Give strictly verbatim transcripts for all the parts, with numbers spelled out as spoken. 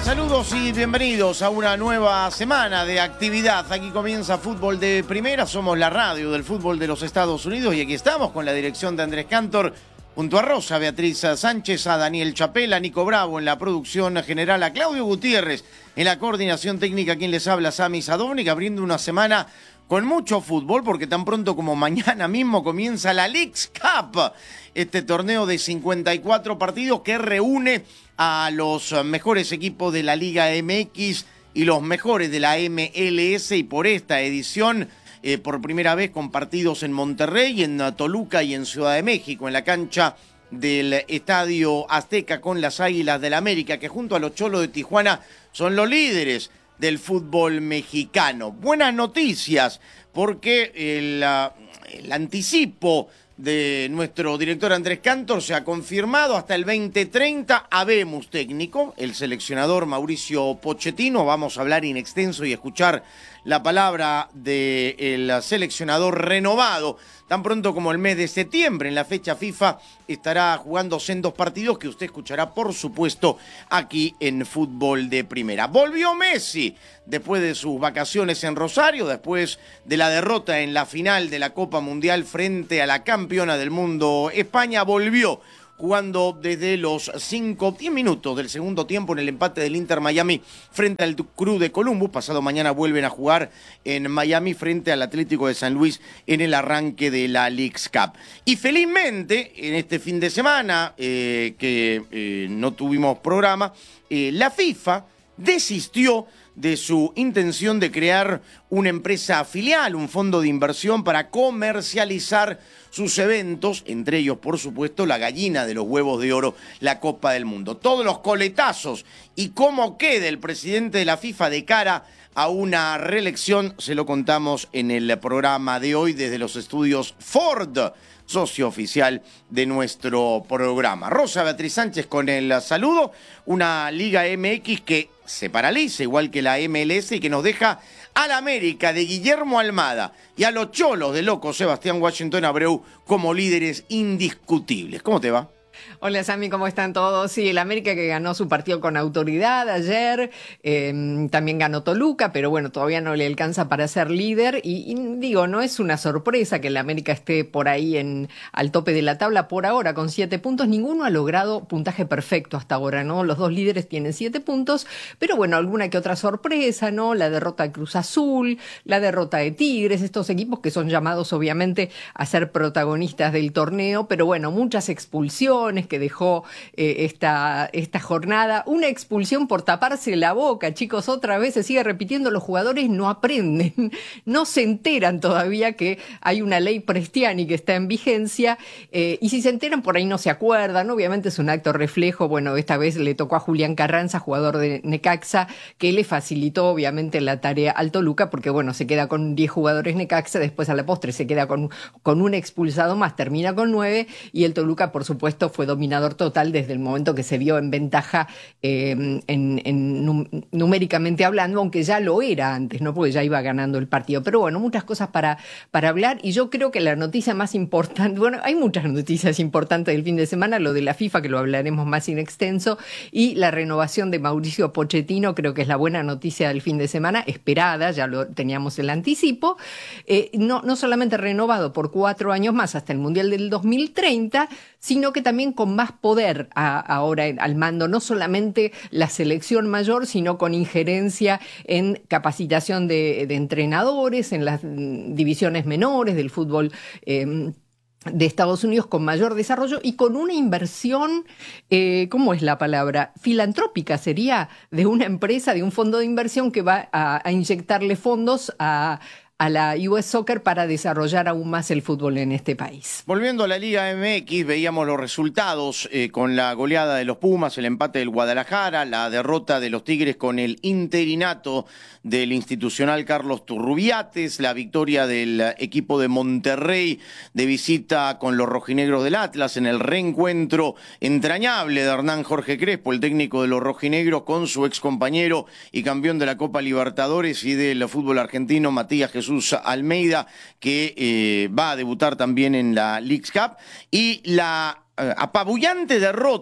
Saludos y bienvenidos a una nueva semana de actividad. Aquí comienza Fútbol de Primera, somos la radio del fútbol de los Estados Unidos y aquí estamos con la dirección de Andrés Cantor, junto a Rosa Beatriz Sánchez, a Daniel Chapela, a Nico Bravo en la producción general, a Claudio Gutiérrez en la coordinación técnica, quien les habla, Sami Sadovnik, abriendo una semana con mucho fútbol, porque tan pronto como mañana mismo comienza la Leagues Cup, este torneo de cincuenta y cuatro partidos que reúne a los mejores equipos de la Liga M X y los mejores de la M L S, y por esta edición, eh, por primera vez con partidos en Monterrey, en Toluca y en Ciudad de México, en la cancha del Estadio Azteca, con las Águilas del América, que junto a los Cholos de Tijuana son los líderes del fútbol mexicano. Buenas noticias, porque el, el anticipo de nuestro director Andrés Cantor se ha confirmado hasta el veinte treinta. Habemos técnico, el seleccionador Mauricio Pochettino. Vamos a hablar in extenso y escuchar la palabra del seleccionador renovado. Tan pronto como el mes de septiembre, en la fecha FIFA, estará jugándose en dos partidos que usted escuchará, por supuesto, aquí en Fútbol de Primera. Volvió Messi después de sus vacaciones en Rosario, después de la derrota en la final de la Copa Mundial frente a la campeona del mundo España. Volvió jugando desde los cinco diez minutos del segundo tiempo en el empate del Inter Miami frente al Cruz de Columbus. Pasado mañana vuelven a jugar en Miami frente al Atlético de San Luis en el arranque de la Leagues Cup. Y felizmente, en este fin de semana eh, que eh, no tuvimos programa, eh, la FIFA desistió de su intención de crear una empresa filial, un fondo de inversión para comercializar sus eventos, entre ellos, por supuesto, la gallina de los huevos de oro, la Copa del Mundo. Todos los coletazos y cómo queda el presidente de la FIFA de cara a una reelección se lo contamos en el programa de hoy desde los estudios Ford, socio oficial de nuestro programa. Rosa Beatriz Sánchez con el saludo. Una Liga M X que se paraliza, igual que la M L S, y que nos deja al América de Guillermo Almada y a los Cholos de loco Sebastián Washington Abreu como líderes indiscutibles. ¿Cómo te va? Hola Sami, ¿cómo están todos? Sí, el América que ganó su partido con autoridad ayer, eh, también ganó Toluca, pero bueno, todavía no le alcanza para ser líder y, y digo, no es una sorpresa que el América esté por ahí en, al tope de la tabla por ahora con siete puntos. Ninguno ha logrado puntaje perfecto hasta ahora, ¿no? Los dos líderes tienen siete puntos, pero bueno, alguna que otra sorpresa, ¿no? La derrota de Cruz Azul, la derrota de Tigres, estos equipos que son llamados obviamente a ser protagonistas del torneo, pero bueno, muchas expulsiones que dejó eh, esta, esta jornada. Una expulsión por taparse la boca, chicos, otra vez se sigue repitiendo, los jugadores no aprenden, no se enteran todavía que hay una ley Prestiani que está en vigencia, eh, y si se enteran por ahí no se acuerdan, obviamente es un acto reflejo. Bueno, esta vez le tocó a Julián Carranza, jugador de Necaxa, que le facilitó obviamente la tarea al Toluca, porque bueno, se queda con diez jugadores Necaxa, después a la postre se queda con, con un expulsado más, termina con nueve, y el Toluca por supuesto fue dominador total desde el momento que se vio en ventaja eh, en, en num, numéricamente hablando, aunque ya lo era antes, ¿no? Porque ya iba ganando el partido. Pero bueno, muchas cosas para, para hablar, y yo creo que la noticia más importante, bueno, hay muchas noticias importantes del fin de semana, lo de la FIFA, que lo hablaremos más in extenso, y la renovación de Mauricio Pochettino, creo que es la buena noticia del fin de semana, esperada, ya lo teníamos el anticipo, eh, no, no solamente renovado por cuatro años más hasta el Mundial del dos mil treinta, sino que también con más poder a, ahora al mando, no solamente la selección mayor, sino con injerencia en capacitación de, de entrenadores, en las divisiones menores del fútbol eh, de Estados Unidos, con mayor desarrollo y con una inversión, eh, ¿cómo es la palabra? Filantrópica sería, de una empresa, de un fondo de inversión que va a, a inyectarle fondos a a la U S Soccer para desarrollar aún más el fútbol en este país. Volviendo a la Liga M X, veíamos los resultados eh, con la goleada de los Pumas, el empate del Guadalajara, la derrota de los Tigres con el interinato del institucional Carlos Turrubiates, la victoria del equipo de Monterrey de visita con los rojinegros del Atlas en el reencuentro entrañable de Hernán Jorge Crespo, el técnico de los rojinegros, con su excompañero y campeón de la Copa Libertadores y del fútbol argentino, Matías Jesús Almeida, que eh, va a debutar también en la Leagues Cup, y la eh, apabullante derrota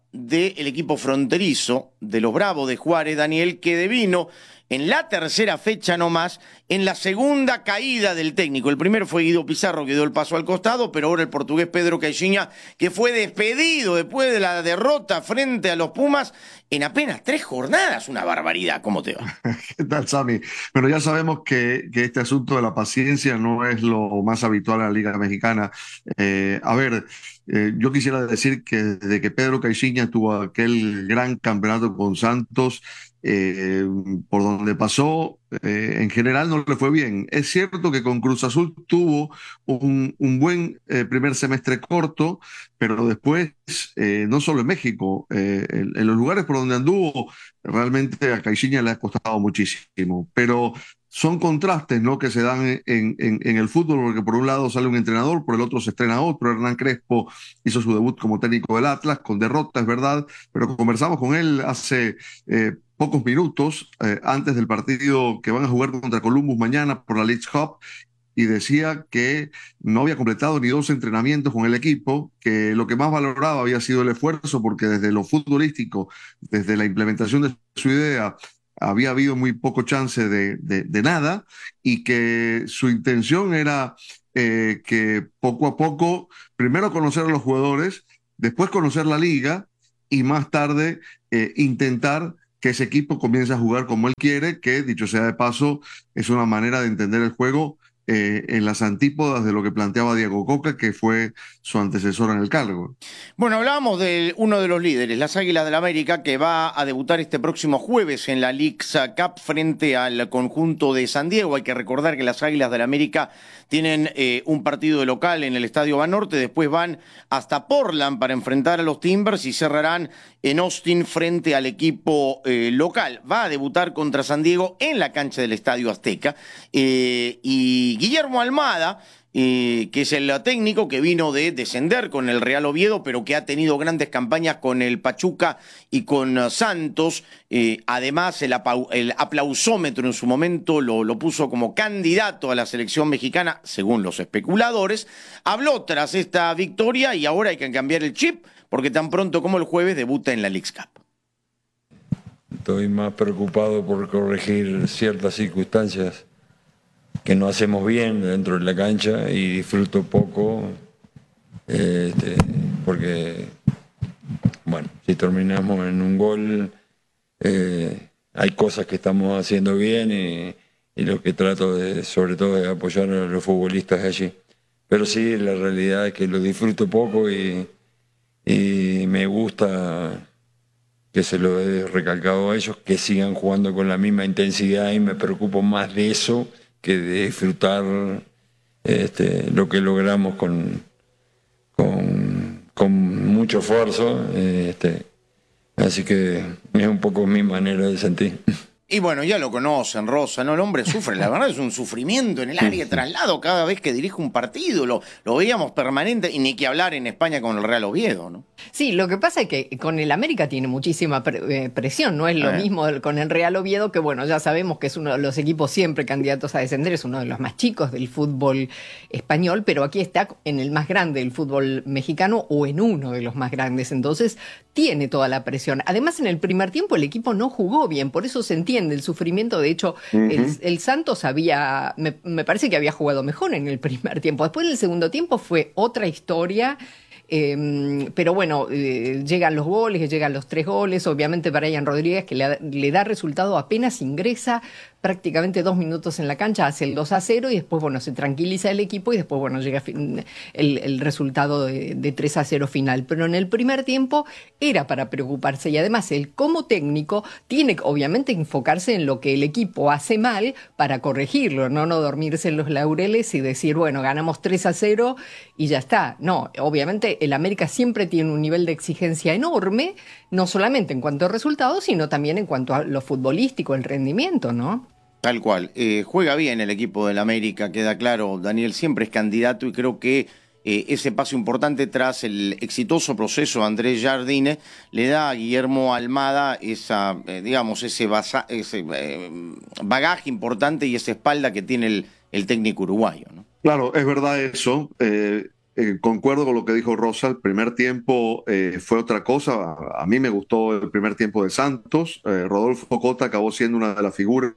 del equipo fronterizo de los Bravos de Juárez, Daniel, que devino en la tercera fecha nomás, en la segunda caída del técnico. El primero fue Guido Pizarro, que dio el paso al costado, pero ahora el portugués Pedro Caixinha, que fue despedido después de la derrota frente a los Pumas en apenas tres jornadas. Una barbaridad. ¿Cómo te va? ¿Qué tal, Sammy? Pero ya sabemos que, que este asunto de la paciencia no es lo más habitual en la Liga Mexicana. Eh, a ver, eh, yo quisiera decir que desde que Pedro Caixinha tuvo aquel gran campeonato con Santos, eh, por donde pasó, eh, en general no le fue bien. Es cierto que con Cruz Azul tuvo un, un buen eh, primer semestre corto, pero después, eh, no solo en México, eh, en, en los lugares por donde anduvo, realmente a Caixinha le ha costado muchísimo. Pero son contrastes, ¿no?, que se dan en, en, en el fútbol, porque por un lado sale un entrenador, por el otro se estrena otro. Hernán Crespo hizo su debut como técnico del Atlas, con derrota, es verdad, pero conversamos con él hace eh, pocos minutos, eh, antes del partido que van a jugar contra Columbus mañana por la Leagues Cup, y decía que no había completado ni dos entrenamientos con el equipo, que lo que más valoraba había sido el esfuerzo, porque desde lo futbolístico, desde la implementación de su idea, había habido muy poco chance de, de, de nada, y que su intención era eh, que poco a poco, primero conocer a los jugadores, después conocer la liga, y más tarde eh, intentar que ese equipo comience a jugar como él quiere, que, dicho sea de paso, es una manera de entender el juego eh, en las antípodas de lo que planteaba Diego Coca, que fue su antecesor en el cargo. Bueno, hablábamos de uno de los líderes, las Águilas del América, que va a debutar este próximo jueves en la Leagues Cup frente al conjunto de San Diego. Hay que recordar que las Águilas del América tienen eh, un partido de local en el Estadio Banorte, después van hasta Portland para enfrentar a los Timbers y cerrarán en Austin frente al equipo eh, local. Va a debutar contra San Diego en la cancha del Estadio Azteca. Eh, y Guillermo Almada, Eh, que es el técnico que vino de descender con el Real Oviedo, pero que ha tenido grandes campañas con el Pachuca y con uh, Santos. Eh, además, el, el aplausómetro en su momento lo, lo puso como candidato a la selección mexicana, según los especuladores. Habló tras esta victoria y ahora hay que cambiar el chip, porque tan pronto como el jueves debuta en la Leagues Cup. Estoy más preocupado por corregir ciertas circunstancias que no hacemos bien dentro de la cancha, y disfruto poco, eh, este, porque, bueno, si terminamos en un gol, eh, hay cosas que estamos haciendo bien, y, y lo que trato de, sobre todo, de apoyar a los futbolistas allí. Pero sí, la realidad es que lo disfruto poco, y, y me gusta que se lo he recalcado a ellos, que sigan jugando con la misma intensidad, y me preocupo más de eso que de disfrutar este, lo que logramos con, con, con mucho esfuerzo. Este, así que es un poco mi manera de sentir. Y bueno, ya lo conocen, Rosa, ¿no? El hombre sufre, la verdad es un sufrimiento en el área de traslado cada vez que dirige un partido. Lo, lo veíamos permanente, y ni que hablar en España con el Real Oviedo, ¿no? Sí, lo que pasa es que con el América tiene muchísima pre eh, presión, no es lo eh. mismo con el Real Oviedo, que bueno, ya sabemos que es uno de los equipos siempre candidatos a descender, es uno de los más chicos del fútbol español, pero aquí está en el más grande del fútbol mexicano, o en uno de los más grandes, entonces tiene toda la presión. Además, en el primer tiempo el equipo no jugó bien, por eso se entiende el sufrimiento. De hecho, uh-huh. el, el Santos había, me, me parece que había jugado mejor en el primer tiempo. Después, en el segundo tiempo fue otra historia. Eh, pero bueno, eh, llegan los goles, llegan los tres goles. Obviamente Brian Rodríguez, que le, le da resultado apenas ingresa, prácticamente dos minutos en la cancha, hace el dos a cero, y después, bueno, se tranquiliza el equipo, y después, bueno, llega el, el resultado de, de tres a cero final. Pero en el primer tiempo era para preocuparse, y además él, como técnico, tiene que obviamente enfocarse en lo que el equipo hace mal para corregirlo, no, no dormirse en los laureles y decir, bueno, ganamos tres a cero y ya está. No, obviamente el América siempre tiene un nivel de exigencia enorme, no solamente en cuanto a resultados, sino también en cuanto a lo futbolístico, el rendimiento, ¿no? Tal cual. Eh, juega bien el equipo del América, queda claro. Daniel siempre es candidato, y creo que eh, ese paso importante tras el exitoso proceso de Andrés Jardine le da a Guillermo Almada esa, eh, digamos, ese, basa, ese eh, bagaje importante y esa espalda que tiene el, el técnico uruguayo, ¿no? Claro, es verdad eso. Eh, eh, concuerdo con lo que dijo Rosa. El primer tiempo eh, fue otra cosa. A, a mí me gustó el primer tiempo de Santos. Eh, Rodolfo Cota acabó siendo una de las figuras.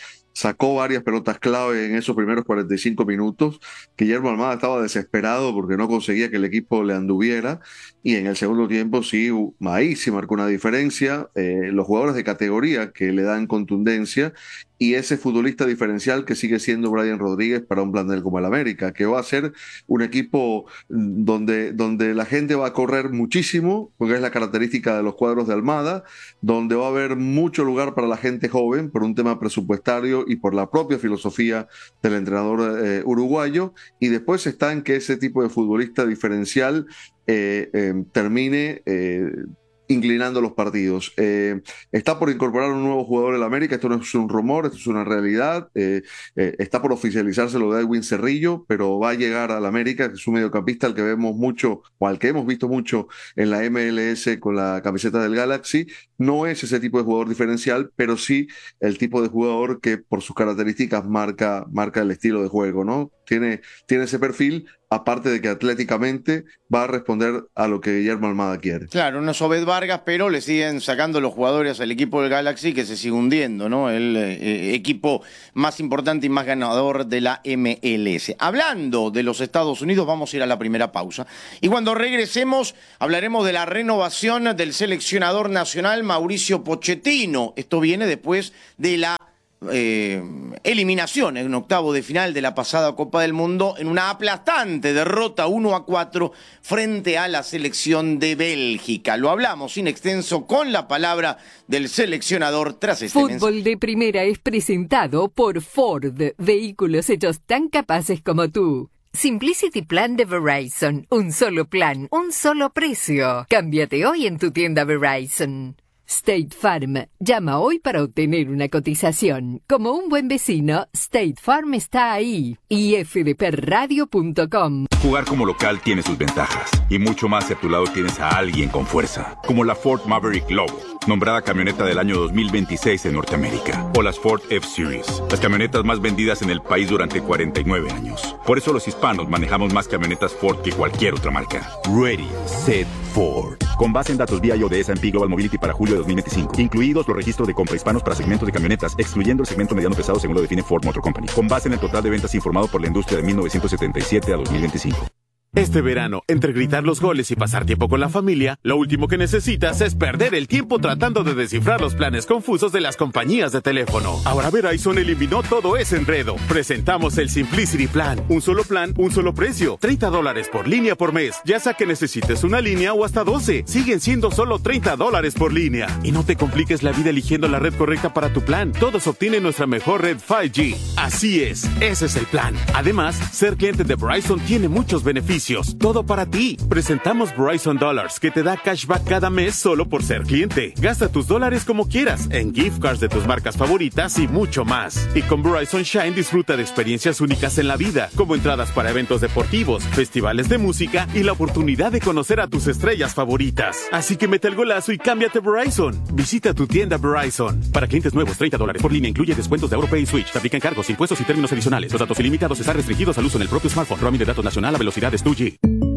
Sacó varias pelotas clave en esos primeros cuarenta y cinco minutos. Guillermo Almada estaba desesperado porque no conseguía que el equipo le anduviera. Y en el segundo tiempo sí, ahí sí marcó una diferencia. Eh, los jugadores de categoría que le dan contundencia y ese futbolista diferencial que sigue siendo Brian Rodríguez para un plantel como el América, que va a ser un equipo donde, donde la gente va a correr muchísimo, porque es la característica de los cuadros de Almada, donde va a haber mucho lugar para la gente joven por un tema presupuestario y por la propia filosofía del entrenador eh, uruguayo, y después está en que ese tipo de futbolista diferencial eh, eh, termine eh, inclinando los partidos. Eh, está por incorporar un nuevo jugador en la América. Esto no es un rumor, esto es una realidad. Eh, eh, está por oficializarse lo de Edwin Cerrillo, pero va a llegar al América, que es un mediocampista al que vemos mucho, o al que hemos visto mucho en la M L S con la camiseta del Galaxy. No es ese tipo de jugador diferencial, pero sí el tipo de jugador que por sus características marca, marca el estilo de juego, ¿no? Tiene, tiene ese perfil, aparte de que atléticamente va a responder a lo que Guillermo Almada quiere. Claro, no es Obed Vargas, pero le siguen sacando los jugadores al equipo del Galaxy, que se sigue hundiendo, ¿no? El eh, equipo más importante y más ganador de la M L S. Hablando de los Estados Unidos, vamos a ir a la primera pausa. Y cuando regresemos, hablaremos de la renovación del seleccionador nacional Mauricio Pochettino. Esto viene después de la Eh, eliminación en un octavo de final de la pasada Copa del Mundo en una aplastante derrota uno a cuatro frente a la selección de Bélgica. Lo hablamos in extenso con la palabra del seleccionador tras este mensaje. Fútbol de Primera es presentado por Ford, vehículos hechos tan capaces como tú. Simplicity Plan de Verizon, un solo plan, un solo precio. Cámbiate hoy en tu tienda Verizon. State Farm. Llama hoy para obtener una cotización. Como un buen vecino, State Farm está ahí. y f d p radio punto com. Jugar como local tiene sus ventajas. Y mucho más si a tu lado tienes a alguien con fuerza. Como la Ford Maverick Lobo, nombrada camioneta del año dos mil veintiséis en Norteamérica. O las Ford F-Series, las camionetas más vendidas en el país durante cuarenta y nueve años. Por eso los hispanos manejamos más camionetas Ford que cualquier otra marca. Ready, set, Ford. Con base en datos V I O de S and P Global Mobility para julio de dos mil veinticinco. Incluidos los registros de compra hispanos para segmentos de camionetas, excluyendo el segmento mediano pesado según lo define Ford Motor Company. Con base en el total de ventas informado por la industria de mil novecientos setenta y siete a dos mil veinticinco. Este verano, entre gritar los goles y pasar tiempo con la familia, lo último que necesitas es perder el tiempo tratando de descifrar los planes confusos de las compañías de teléfono. Ahora Verizon eliminó todo ese enredo. Presentamos el Simplicity Plan. Un solo plan, un solo precio. treinta dólares por línea por mes. Ya sea que necesites una línea o hasta doce. Siguen siendo solo treinta dólares por línea. Y no te compliques la vida eligiendo la red correcta para tu plan. Todos obtienen nuestra mejor red cinco G. Así es, ese es el plan. Además, ser cliente de Verizon tiene muchos beneficios. Todo para ti. Presentamos Verizon Dollars, que te da cashback cada mes solo por ser cliente. Gasta tus dólares como quieras, en gift cards de tus marcas favoritas y mucho más. Y con Verizon Shine disfruta de experiencias únicas en la vida, como entradas para eventos deportivos, festivales de música y la oportunidad de conocer a tus estrellas favoritas. Así que mete el golazo y cámbiate Verizon. Visita tu tienda Verizon. Para clientes nuevos, treinta dólares por línea incluye descuentos de AuroPay y Switch. Te aplican cargos, impuestos y términos adicionales. Los datos ilimitados están restringidos al uso en el propio smartphone. Roaming de datos nacional a velocidades dos G.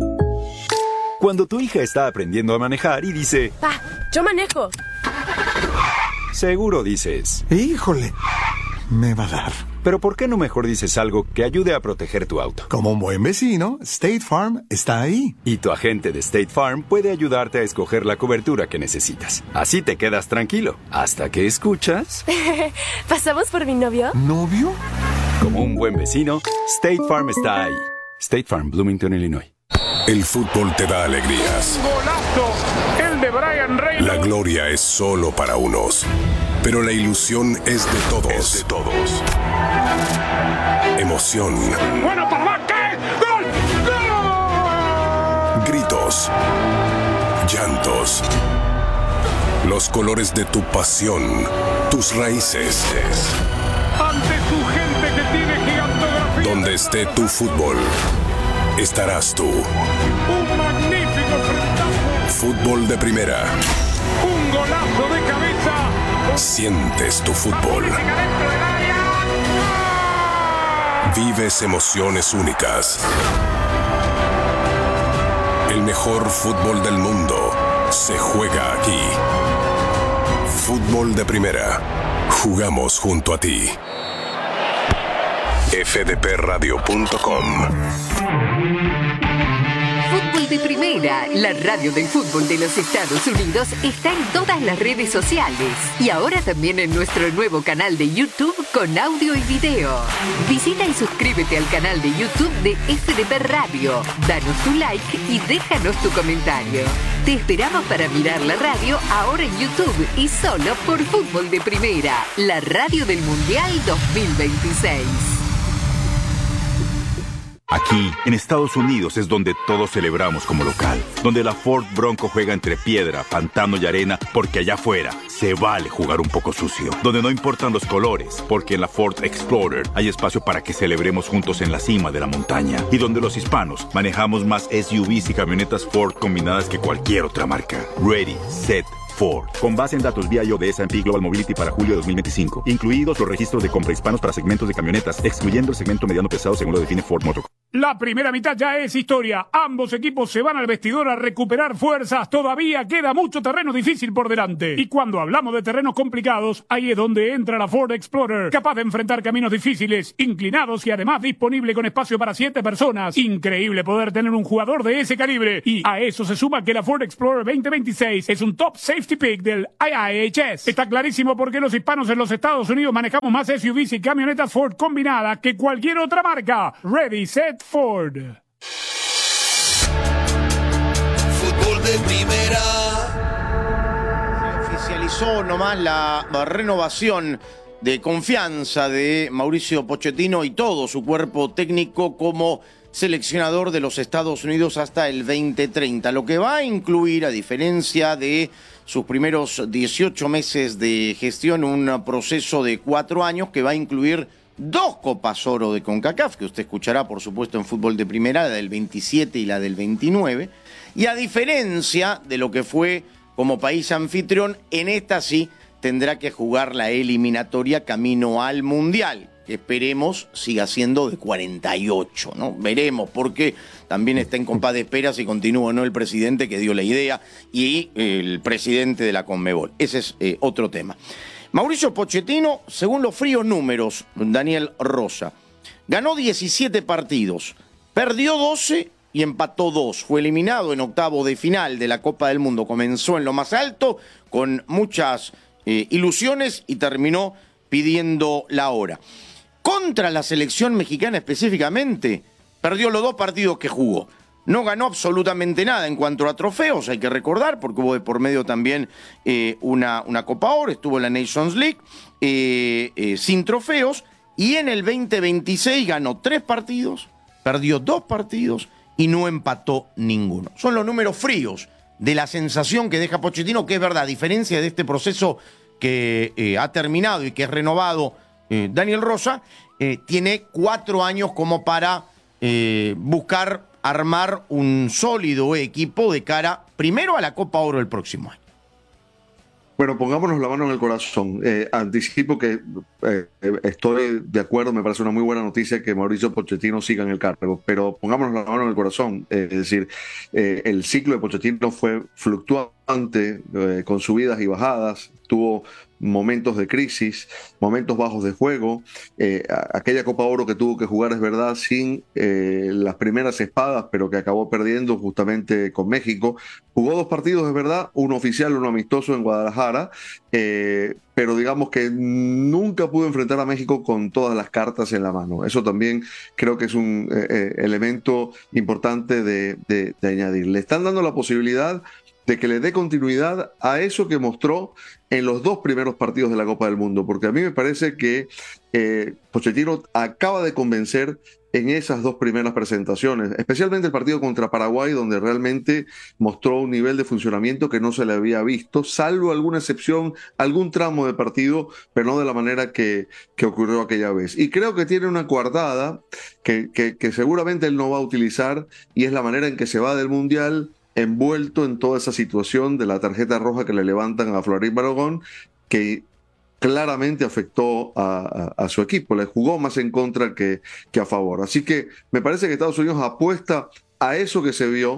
Cuando tu hija está aprendiendo a manejar y dice... Pa, yo manejo. Seguro dices... Híjole, me va a dar. Pero ¿por qué no mejor dices algo que ayude a proteger tu auto? Como un buen vecino, State Farm está ahí. Y tu agente de State Farm puede ayudarte a escoger la cobertura que necesitas. Así te quedas tranquilo, hasta que escuchas... ¿Pasamos por mi novio? ¿Novio? Como un buen vecino, State Farm está ahí. State Farm, Bloomington, Illinois. El fútbol te da alegrías. ¡Golazo! El de Brian Reynolds. La gloria es solo para unos, pero la ilusión es de todos. Es de todos. Emoción. ¡Bueno, papá! ¿Qué? ¡Gol! ¡Gol! Gritos. Llantos. Los colores de tu pasión. Tus raíces. Ante tu gente que tiene gigantografía. Donde esté tu fútbol, estarás tú. Un magnífico frentazo. Fútbol de Primera. Un golazo de cabeza. Sientes tu fútbol. Vives emociones únicas. El mejor fútbol del mundo se juega aquí. Fútbol de Primera. Jugamos junto a ti. F D P radio punto com. Fútbol de Primera, la radio del fútbol de los Estados Unidos, está en todas las redes sociales y ahora también en nuestro nuevo canal de YouTube con audio y video. Visita y suscríbete al canal de YouTube de F D P Radio, danos tu like y déjanos tu comentario. Te esperamos para mirar la radio ahora en YouTube y solo por Fútbol de Primera, la radio del Mundial dos mil veintiséis. Aquí, en Estados Unidos, es donde todos celebramos como local. Donde la Ford Bronco juega entre piedra, pantano y arena, porque allá afuera se vale jugar un poco sucio. Donde no importan los colores, porque en la Ford Explorer hay espacio para que celebremos juntos en la cima de la montaña. Y donde los hispanos manejamos más S U Vs y camionetas Ford combinadas que cualquier otra marca. Ready, set, Ford. Con base en datos V I O de S and P Global Mobility para julio de dos mil veinticinco. Incluidos los registros de compra hispanos para segmentos de camionetas, excluyendo el segmento mediano pesado según lo define Ford Motor. La primera mitad ya es historia. Ambos equipos se van al vestidor a recuperar fuerzas. Todavía queda mucho terreno difícil por delante. Y cuando hablamos de terrenos complicados, ahí es donde entra la Ford Explorer. Capaz de enfrentar caminos difíciles, inclinados y además disponible con espacio para siete personas. Increíble poder tener un jugador de ese calibre. Y a eso se suma que la Ford Explorer veinte veintiséis es un top safety pick del I I H S. Está clarísimo por qué los hispanos en los Estados Unidos manejamos más S U Vs y camionetas Ford combinadas que cualquier otra marca. Ready, set, Ford. Fútbol de Primera. Se oficializó nomás la renovación de confianza de Mauricio Pochettino y todo su cuerpo técnico como seleccionador de los Estados Unidos hasta el veinte treinta, lo que va a incluir, a diferencia de sus primeros dieciocho meses de gestión, un proceso de cuatro años que va a incluir dos Copas Oro de CONCACAF, que usted escuchará, por supuesto, en Fútbol de Primera, la del veintisiete y la del veintinueve. Y a diferencia de lo que fue como país anfitrión, en esta sí tendrá que jugar la eliminatoria camino al Mundial, que esperemos siga siendo de cuarenta y ocho, ¿no? Veremos, porque también está en compás de espera si continúa o no el presidente que dio la idea y el presidente de la Conmebol. Ese es eh, otro tema. Mauricio Pochettino, según los fríos números, Daniel Rosa, ganó diecisiete partidos, perdió doce y empató dos. Fue eliminado en octavo de final de la Copa del Mundo. Comenzó en lo más alto con muchas eh, ilusiones y terminó pidiendo la hora. Contra la selección mexicana específicamente, perdió los dos partidos que jugó. No ganó absolutamente nada en cuanto a trofeos, hay que recordar, porque hubo de por medio también eh, una, una Copa Oro, estuvo en la Nations League, eh, eh, sin trofeos, y en el veinte veintiséis ganó tres partidos, perdió dos partidos y no empató ninguno. Son los números fríos de la sensación que deja Pochettino, que es verdad, a diferencia de este proceso que eh, ha terminado y que es renovado eh, Daniel Rosa, eh, tiene cuatro años como para eh, buscar armar un sólido equipo de cara primero a la Copa Oro el próximo año. Bueno, pongámonos la mano en el corazón. Eh, anticipo que eh, estoy de acuerdo, me parece una muy buena noticia que Mauricio Pochettino siga en el cargo, pero pongámonos la mano en el corazón. Eh, es decir, eh, el ciclo de Pochettino fue fluctuante, eh, con subidas y bajadas, tuvo momentos de crisis, momentos bajos de juego. Eh, aquella Copa Oro que tuvo que jugar, es verdad, sin eh, las primeras espadas, pero que acabó perdiendo justamente con México. Jugó dos partidos, es verdad, uno oficial, uno amistoso en Guadalajara, eh, pero digamos que nunca pudo enfrentar a México con todas las cartas en la mano. Eso también creo que es un eh, elemento importante de, de, de añadir. Le están dando la posibilidad de que le dé continuidad a eso que mostró en los dos primeros partidos de la Copa del Mundo, porque a mí me parece que eh, Pochettino acaba de convencer en esas dos primeras presentaciones, especialmente el partido contra Paraguay, donde realmente mostró un nivel de funcionamiento que no se le había visto, salvo alguna excepción, algún tramo de partido, pero no de la manera que, que ocurrió aquella vez. Y creo que tiene una coartada que, que, que seguramente él no va a utilizar, y es la manera en que se va del Mundial envuelto en toda esa situación de la tarjeta roja que le levantan a Florín Barogón, que claramente afectó a, a, a su equipo, le jugó más en contra que, que a favor. Así que me parece que Estados Unidos apuesta a eso que se vio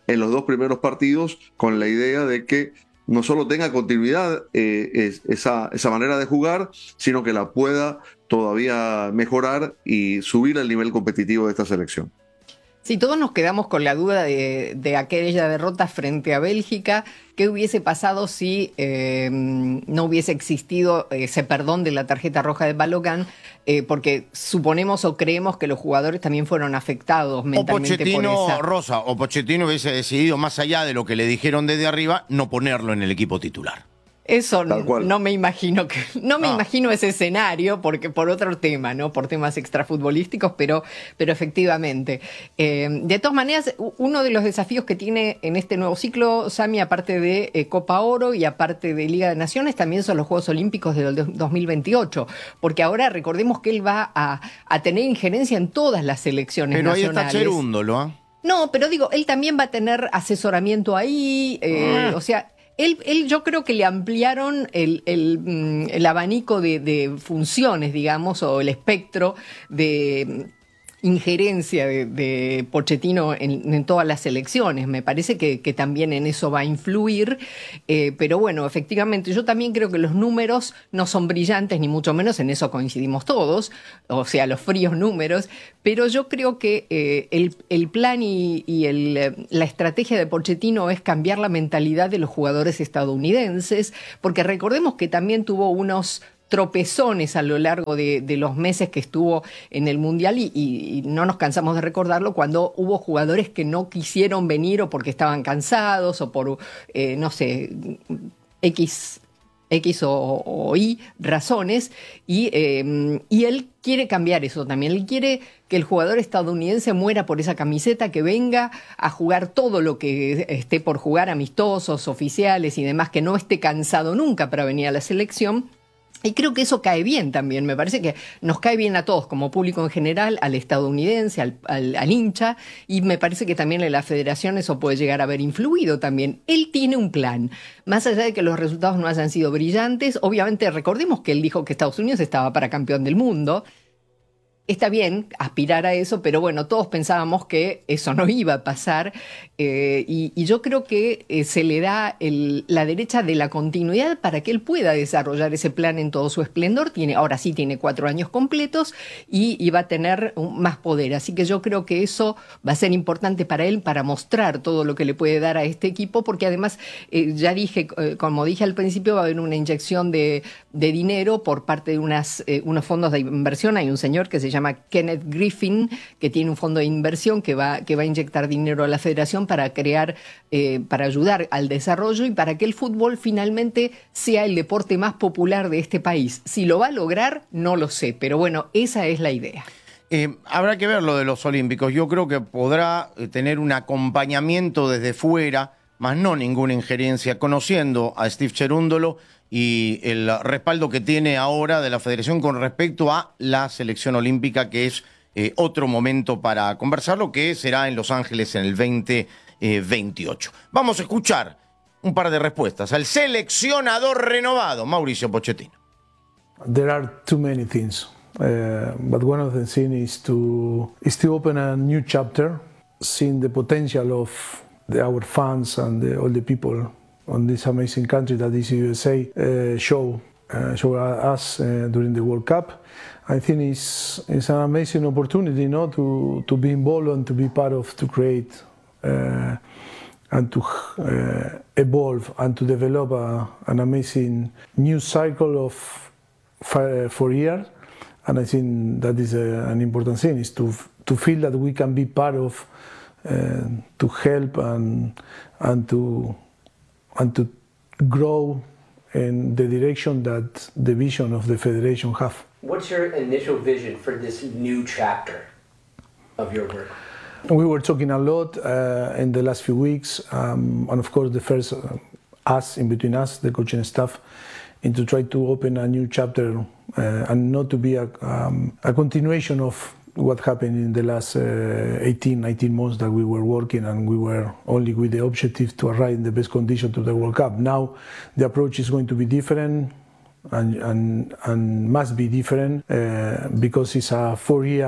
en los dos primeros partidos con la idea de que no solo tenga continuidad eh, es, esa, esa manera de jugar, sino que la pueda todavía mejorar y subir el nivel competitivo de esta selección. Si todos nos quedamos con la duda de, de aquella derrota frente a Bélgica, ¿qué hubiese pasado si eh, no hubiese existido ese perdón de la tarjeta roja de Balogun? Eh, porque suponemos o creemos que los jugadores también fueron afectados mentalmente o Pochettino, por esa... Rosa, o Pochettino hubiese decidido, más allá de lo que le dijeron desde arriba, no ponerlo en el equipo titular. Eso no me imagino que no me Ah. imagino ese escenario porque por otro tema, ¿no? Por temas extrafutbolísticos, pero, pero efectivamente. Eh, de todas maneras, uno de los desafíos que tiene en este nuevo ciclo, Sami, aparte de eh, Copa Oro y aparte de Liga de Naciones, también son los Juegos Olímpicos del dos mil veintiocho. Porque ahora recordemos que él va a, a tener injerencia en todas las selecciones Pero ahí nacionales. está Cherúndolo, ¿ah? No, pero digo, él también va a tener asesoramiento ahí, eh, Ah. o sea... Él, él, yo creo que le ampliaron el, el, el abanico de, de funciones, digamos, o el espectro de injerencia de, de Pochettino en, en todas las elecciones. Me parece que, que también en eso va a influir, eh, pero bueno, efectivamente, yo también creo que los números no son brillantes, ni mucho menos, en eso coincidimos todos, o sea, los fríos números, pero yo creo que eh, el, el plan y, y el, la estrategia de Pochettino es cambiar la mentalidad de los jugadores estadounidenses, porque recordemos que también tuvo unos tropezones a lo largo de, de los meses que estuvo en el Mundial y, y, y no nos cansamos de recordarlo cuando hubo jugadores que no quisieron venir o porque estaban cansados o por, eh, no sé, X... X o, o Y razones, y, eh, y él quiere cambiar eso también. Él quiere que el jugador estadounidense muera por esa camiseta, que venga a jugar todo lo que esté por jugar, amistosos, oficiales y demás, que no esté cansado nunca para venir a la selección. Y creo que eso cae bien también, me parece que nos cae bien a todos, como público en general, al estadounidense, al, al, al hincha, y me parece que también en la federación eso puede llegar a haber influido también. Él tiene un plan, más allá de que los resultados no hayan sido brillantes, obviamente recordemos que él dijo que Estados Unidos estaba para campeón del mundo. Está bien aspirar a eso, pero bueno, todos pensábamos que eso no iba a pasar eh, y, y yo creo que eh, se le da el, la derecha de la continuidad para que él pueda desarrollar ese plan en todo su esplendor. Tiene, ahora sí tiene cuatro años completos y, y va a tener un, más poder. Así que yo creo que eso va a ser importante para él, para mostrar todo lo que le puede dar a este equipo, porque además, eh, ya dije, eh, como dije al principio, va a haber una inyección de, de dinero por parte de unas, eh, unos fondos de inversión. Hay un señor que se llama llama Kenneth Griffin, que tiene un fondo de inversión que va, que va a inyectar dinero a la federación para crear, eh, para ayudar al desarrollo y para que el fútbol finalmente sea el deporte más popular de este país. Si lo va a lograr, no lo sé, pero bueno, esa es la idea. Eh, habrá que ver lo de los Olímpicos. Yo creo que podrá tener un acompañamiento desde fuera, más no ninguna injerencia, conociendo a Steve Cherúndolo y el respaldo que tiene ahora de la Federación con respecto a la selección olímpica, que es eh, otro momento para conversarlo, que será en Los Ángeles en el veinte veintiocho. Vamos a escuchar un par de respuestas al seleccionador renovado, Mauricio Pochettino. There are too many things, uh, but one of the things is to is to open a new chapter, seeing the potential of the, our fans and the, all the people on this amazing country that is U S A uh, show uh, show us uh, during the World Cup. I think it's it's an amazing opportunity, you know, to to be involved and to be part of to create uh, and to uh, evolve and to develop a, an amazing new cycle of for years, and I think that is a, an important thing, is to to feel that we can be part of, uh, to help and and to and to grow in the direction that the vision of the federation have. What's your initial vision for this new chapter of your work? We were talking a lot uh, in the last few weeks, um, and of course the first, uh, us, in between us, the coaching staff, and to try to open a new chapter uh, and not to be a, um, a continuation of what happened in the last uh, eighteen, nineteen months that we were working and we were only with the objective to arrive in the best condition to the World Cup. Now the approach is going to be different and, and, and must be different uh, because it's a four-year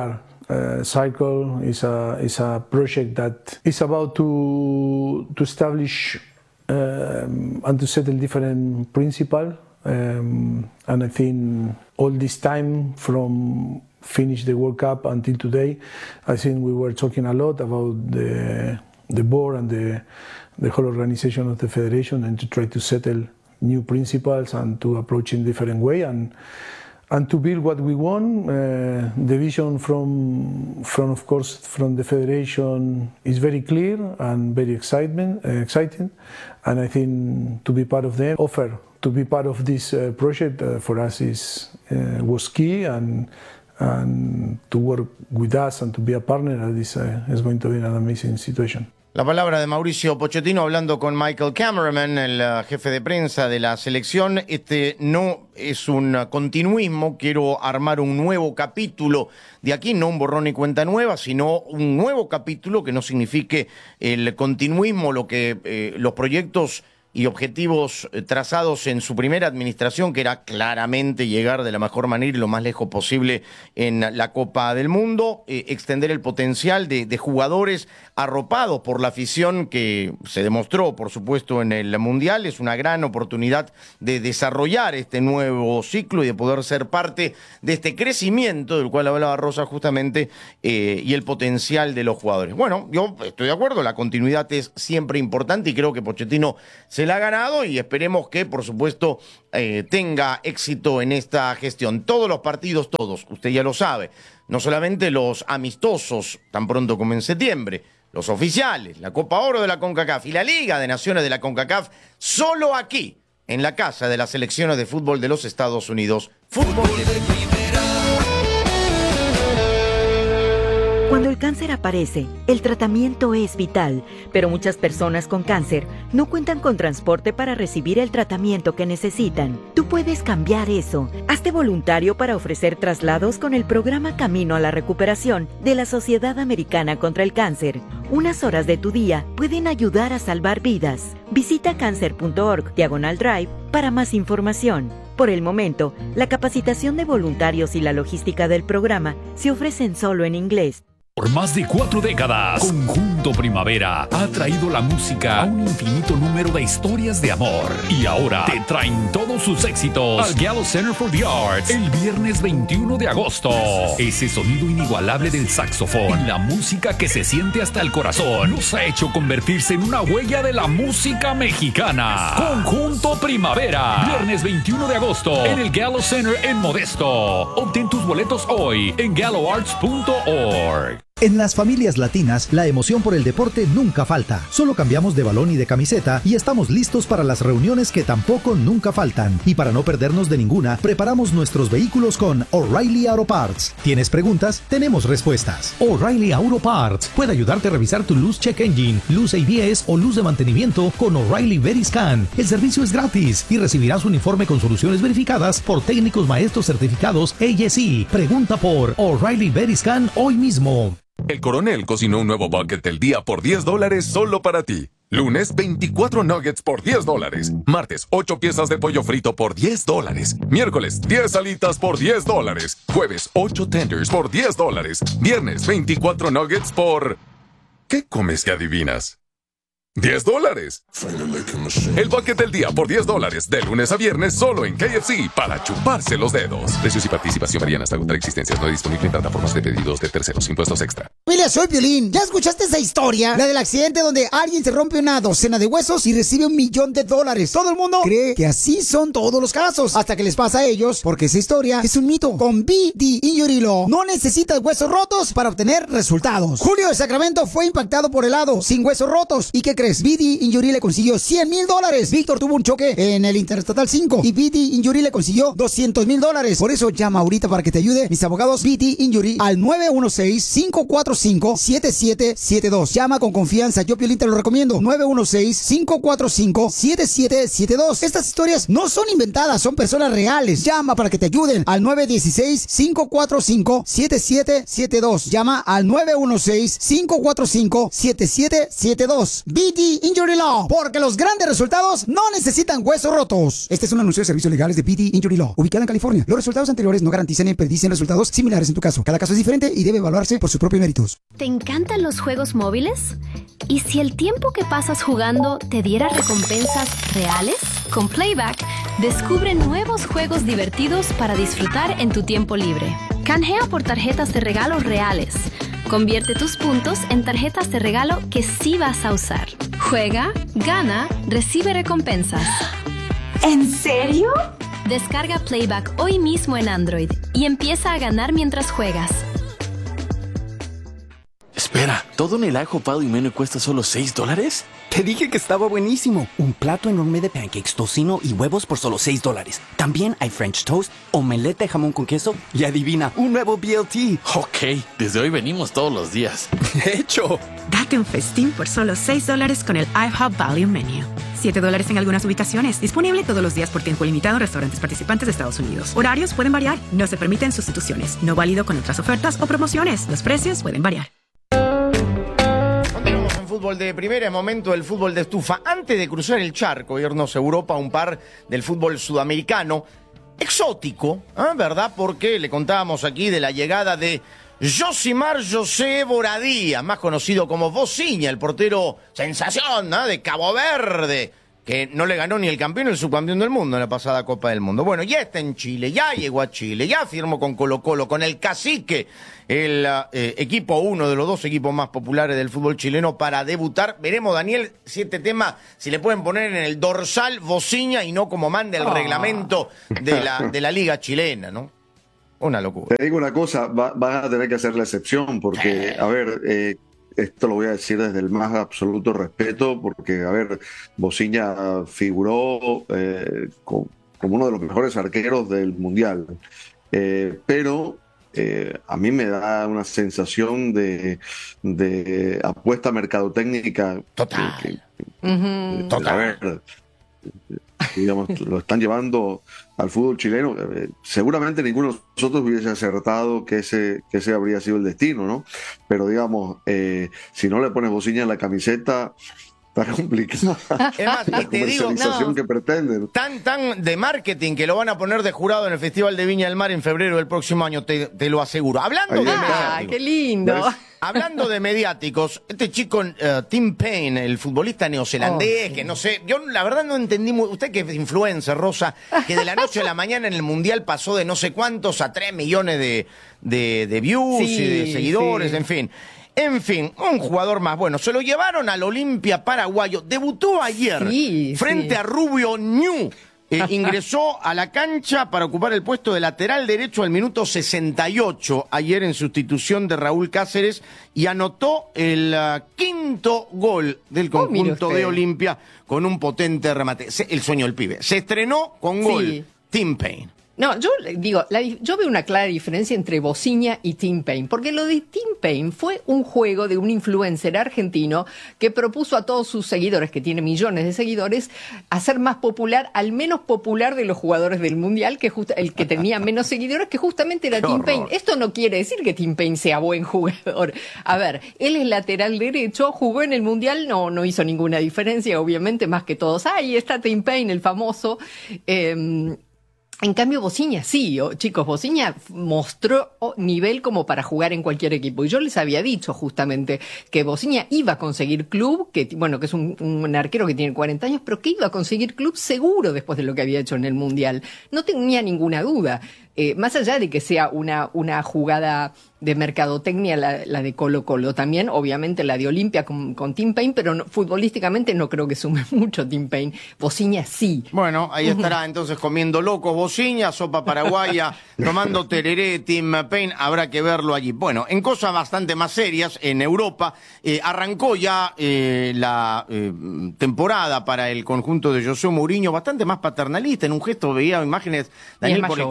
uh, cycle is a is a project that is about to to establish um, and to settle different principles. Um, and I think all this time from finish the World Cup until today, I think we were talking a lot about the the board and the the whole organization of the federation, and to try to settle new principles and to approach in different way and and to build what we want. Uh, the vision from from of course from the federation is very clear and very excitement uh, exciting, and I think to be part of them, offer to be part of this uh, project uh, for us is uh, was key, and and to work with us and to be a partner is, uh, is going to be an amazing situation. La palabra de Mauricio Pochettino hablando con Michael Cameraman, el uh, jefe de prensa de la selección. Este no es un continuismo, quiero armar un nuevo capítulo de aquí, no un borrón y cuenta nueva, sino un nuevo capítulo que no signifique el continuismo, lo que eh, los proyectos y objetivos trazados en su primera administración, que era claramente llegar de la mejor manera y lo más lejos posible en la Copa del Mundo, eh, extender el potencial de, de jugadores arropados por la afición que se demostró, por supuesto, en el Mundial. Es una gran oportunidad de desarrollar este nuevo ciclo y de poder ser parte de este crecimiento del cual hablaba Rosa justamente, eh, y el potencial de los jugadores. Bueno, yo estoy de acuerdo, la continuidad es siempre importante y creo que Pochettino se la ha ganado, y esperemos que, por supuesto, eh, tenga éxito en esta gestión. Todos los partidos, todos, usted ya lo sabe, no solamente los amistosos, tan pronto como en septiembre, los oficiales, la Copa Oro de la CONCACAF y la Liga de Naciones de la CONCACAF, solo aquí, en la casa de las selecciones de fútbol de los Estados Unidos. Fútbol de... Cuando el cáncer aparece, el tratamiento es vital, pero muchas personas con cáncer no cuentan con transporte para recibir el tratamiento que necesitan. Tú puedes cambiar eso. Hazte voluntario para ofrecer traslados con el programa Camino a la Recuperación de la Sociedad Americana contra el Cáncer. Unas horas de tu día pueden ayudar a salvar vidas. Visita cáncer punto org diagonal drive para más información. Por el momento, la capacitación de voluntarios y la logística del programa se ofrecen solo en inglés. Por más de cuatro décadas, Conjunto Primavera ha traído la música a un infinito número de historias de amor. Y ahora te traen todos sus éxitos al Gallo Center for the Arts el viernes veintiuno de agosto. Ese sonido inigualable del saxofón y la música que se siente hasta el corazón nos ha hecho convertirse en una huella de la música mexicana. Conjunto Primavera, viernes veintiuno de agosto en el Gallo Center en Modesto. Obtén tus boletos hoy en gallo arts punto org. En las familias latinas, la emoción por el deporte nunca falta. Solo cambiamos de balón y de camiseta y estamos listos para las reuniones que tampoco nunca faltan. Y para no perdernos de ninguna, preparamos nuestros vehículos con O'Reilly Auto Parts. ¿Tienes preguntas? Tenemos respuestas. O'Reilly Auto Parts puede ayudarte a revisar tu luz check engine, luz A B S o luz de mantenimiento con O'Reilly Veriscan. El servicio es gratis y recibirás un informe con soluciones verificadas por técnicos maestros certificados A S E. Pregunta por O'Reilly Veriscan hoy mismo. El Coronel cocinó un nuevo bucket del día por diez dólares solo para ti. Lunes, veinticuatro nuggets por diez dólares. Martes, ocho piezas de pollo frito por diez dólares. Miércoles, diez alitas por diez dólares. Jueves, ocho tenders por diez dólares. Viernes, veinticuatro nuggets por... ¿Qué comes que adivinas? diez dólares. El bucket del día por diez dólares. De lunes a viernes solo en K F C para chuparse los dedos. Precios y participación varían hasta agotar existencias. No disponible en plataformas de pedidos de terceros. Impuestos extra. Familia, soy Piolín. ¿Ya escuchaste esa historia? La del accidente donde alguien se rompe una docena de huesos y recibe un millón de dólares. Todo el mundo cree que así son todos los casos. Hasta que les pasa a ellos, porque esa historia es un mito. Con B D Injury Law no necesitas huesos rotos para obtener resultados. Julio de Sacramento fue impactado por helado sin huesos rotos. ¿Y qué crees? B D Injury le consiguió cien mil dólares. Víctor tuvo un choque en el Interestatal cinco y B D Injury le consiguió doscientos mil dólares. Por eso llama ahorita para que te ayude mis abogados B D Injury al nueve uno seis, cinco cuatro cinco, siete siete siete dos. Llama con confianza, yo Piolín te lo recomiendo. nueve uno seis, cinco cuatro cinco, siete siete siete dos. Estas historias no son inventadas, son personas reales. Llama para que te ayuden al nueve uno seis, cinco cuatro cinco, siete siete siete dos. Llama al nueve uno seis, cinco cuatro cinco, siete siete siete dos. B D Injury Law, porque los grandes resultados no necesitan huesos rotos. Este es un anuncio de servicios legales de B D Injury Law, ubicada en California. Los resultados anteriores no garantizan ni predicen resultados similares en tu caso. Cada caso es diferente y debe evaluarse por sus propios méritos. ¿Te encantan los juegos móviles? ¿Y si el tiempo que pasas jugando te diera recompensas reales? Con Playback, descubre nuevos juegos divertidos para disfrutar en tu tiempo libre. Canjea por tarjetas de regalo reales. Convierte tus puntos en tarjetas de regalo que sí vas a usar. Juega, gana, recibe recompensas. ¿En serio? Descarga Playback hoy mismo en Android y empieza a ganar mientras juegas. Espera, ¿todo en el ajo pado y menú cuesta solo seis dólares? Te dije que estaba buenísimo. Un plato enorme de pancakes, tocino y huevos por solo seis dólares. También hay French toast, omelette de jamón con queso y adivina, un nuevo B L T. Ok, desde hoy venimos todos los días. ¡Hecho! Date un festín por solo seis dólares con el IHOP Value Menu. siete dólares en algunas ubicaciones. Disponible todos los días por tiempo limitado en restaurantes participantes de Estados Unidos. Horarios pueden variar. No se permiten sustituciones. No válido con otras ofertas o promociones. Los precios pueden variar. Continuamos en fútbol de primera, es momento del fútbol de estufa. Antes de cruzar el charco, irnos a Europa, un par del fútbol sudamericano. Exótico, ¿eh? ¿Verdad? Porque le contábamos aquí de la llegada de Josimar José Boradía, más conocido como Vozinha, el portero sensación, ¿eh? De Cabo Verde, que no le ganó ni el campeón ni el subcampeón del mundo en la pasada Copa del Mundo. Bueno, ya está en Chile, ya llegó a Chile, ya firmó con Colo Colo, con el Cacique, el eh, equipo, uno de los dos equipos más populares del fútbol chileno, para debutar. Veremos, Daniel, si este tema, si le pueden poner en el dorsal Vozinha y no como manda el oh. reglamento de la, de la liga chilena, ¿no? Una locura. Te digo una cosa, va, van a tener que hacer la excepción, porque, a ver... Eh, esto lo voy a decir desde el más absoluto respeto, porque, a ver, Vozinha figuró eh, con, como uno de los mejores arqueros del Mundial. Eh, pero eh, a mí me da una sensación de, de apuesta mercadotécnica. Total. Que, que, uh-huh. Total. A ver, digamos, lo están llevando al fútbol chileno. Eh, seguramente ninguno de nosotros hubiese acertado que ese, que ese habría sido el destino, ¿no? Pero digamos, eh, si no le pones Vozinha en la camiseta, está complicada. Es más, la y te digo, comercialización no, que pretenden. Tan, tan de marketing que lo van a poner de jurado en el Festival de Viña del Mar en febrero del próximo año, te, te lo aseguro. Hablando Ahí de está. mediáticos. ¡Ah, qué lindo! ¿Ves? Hablando de mediáticos, este chico, uh, Tim Payne, el futbolista neozelandés, oh, sí. que no sé, yo la verdad no entendí muy, usted que es influencer, Rosa, que de la noche a la mañana en el Mundial pasó de no sé cuántos a tres millones de, de, de views sí, y de seguidores, sí. en fin. En fin, un jugador más. Bueno, se lo llevaron al Olimpia paraguayo. Debutó ayer sí, frente sí. a Rubio Ñu. Eh, ingresó a la cancha para ocupar el puesto de lateral derecho al minuto sesenta y ocho, ayer en sustitución de Raúl Cáceres, y anotó el uh, quinto gol del conjunto oh, de Olimpia con un potente remate. Se, el sueño del pibe. Se estrenó con gol. Sí. Tim Payne. No, yo digo, la, yo veo una clara diferencia entre Vozinha y Tim Payne, porque lo de Tim Payne fue un juego de un influencer argentino que propuso a todos sus seguidores, que tiene millones de seguidores, hacer más popular, al menos popular de los jugadores del Mundial, que justa, el que tenía menos seguidores, que justamente era Tim Payne. Esto no quiere decir que Tim Payne sea buen jugador. A ver, él es lateral derecho, jugó en el Mundial, no, no hizo ninguna diferencia, obviamente, más que todos. Ahí está Tim Payne, el famoso. Eh, En cambio, Vozinha sí, oh, chicos, Vozinha mostró nivel como para jugar en cualquier equipo. Y yo les había dicho justamente que Vozinha iba a conseguir club, que bueno, que es un, un arquero que tiene cuarenta años, pero que iba a conseguir club seguro después de lo que había hecho en el Mundial. No tenía ninguna duda. Eh, más allá de que sea una, una jugada de mercadotecnia la, la de Colo Colo, también obviamente la de Olimpia con, con Tim Payne, pero no, futbolísticamente no creo que sume mucho Tim Payne. Vozinha sí. Bueno, ahí estará entonces comiendo locos Vozinha, sopa paraguaya, tomando tereré Tim Payne, habrá que verlo allí. Bueno, en cosas bastante más serias, en Europa, eh, arrancó ya eh, la eh, temporada para el conjunto de José Mourinho, bastante más paternalista, en un gesto veía imágenes, Daniel, por el calor que hace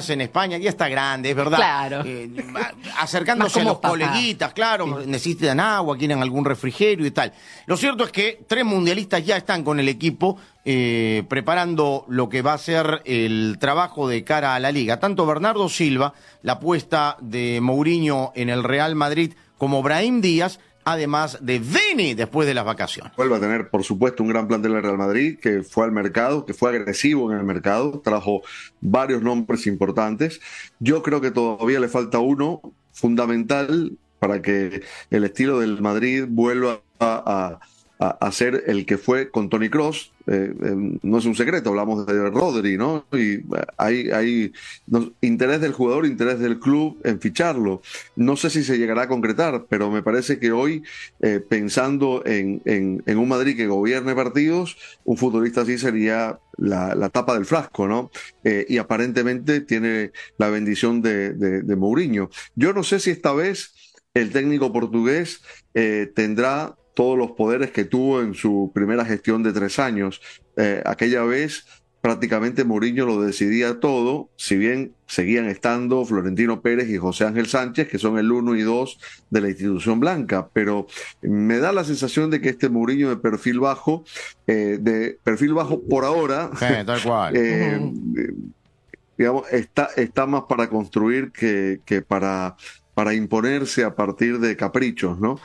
nace en España, ya está grande, es verdad. Claro. Eh, acercándose a los papá. coleguitas, claro, Sí. necesitan agua, quieren algún refrigerio y tal. Lo cierto es que tres mundialistas ya están con el equipo eh, preparando lo que va a ser el trabajo de cara a la Liga. Tanto Bernardo Silva, la apuesta de Mourinho en el Real Madrid, como Brahim Díaz, además de Vini después de las vacaciones. Vuelve a tener, por supuesto, un gran plantel del Real Madrid, que fue al mercado, que fue agresivo en el mercado, trajo varios nombres importantes. Yo creo que todavía le falta uno fundamental para que el estilo del Madrid vuelva a, a, a ser el que fue con Toni Kroos. Eh, eh, no es un secreto, hablamos de Rodri, ¿no? Y eh, hay, hay no, interés del jugador, interés del club en ficharlo. No sé si se llegará a concretar, pero me parece que hoy, eh, pensando en, en, en un Madrid que gobierne partidos, un futbolista así sería la, la tapa del frasco, ¿no? Eh, y aparentemente tiene la bendición de, de, de Mourinho. Yo no sé si esta vez el técnico portugués eh, tendrá todos los poderes que tuvo en su primera gestión de tres años. Eh, aquella vez prácticamente Mourinho lo decidía todo, si bien seguían estando Florentino Pérez y José Ángel Sánchez, que son el uno y dos de la institución blanca, pero me da la sensación de que este Mourinho de perfil bajo, eh, de perfil bajo por ahora, sí, tal cual. eh, eh, digamos, está, está más para construir que, que para... para imponerse a partir de caprichos, ¿no?